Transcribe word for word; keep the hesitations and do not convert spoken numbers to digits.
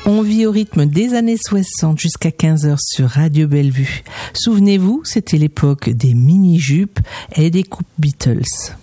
On vit au rythme des années soixante jusqu'à quinze heures sur Radio Bellevue. Souvenez-vous, c'était l'époque des mini-jupes et des coupes Beatles.